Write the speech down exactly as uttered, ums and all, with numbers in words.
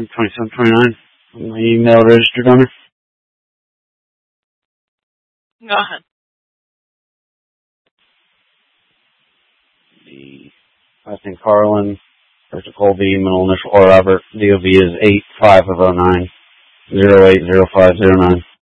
ten twenty-seven twenty-nine. My email registered on her. Go ahead. The last name Carlin, first Colby, middle initial or Robert. D O V is eight five of oh nine zero eight zero five zero nine.